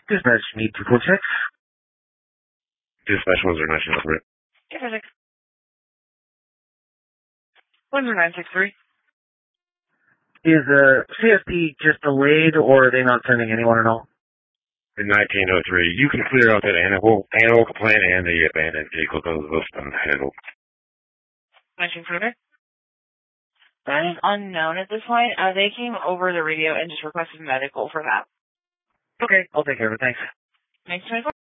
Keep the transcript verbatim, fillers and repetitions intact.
Dispatch need two four six. Dispatch one zero nine six three. two four six. one zero nine six three. Is the C S P just delayed, or are they not sending anyone at all? In nineteen oh three, you can clear out that animal, animal complaint and the abandoned vehicle. Those have been handled. nineteen further. That is unknown at this point. Uh, they came over the radio and just requested medical for that. Okay, I'll take care of it. Thanks. Thanks, twenty-four.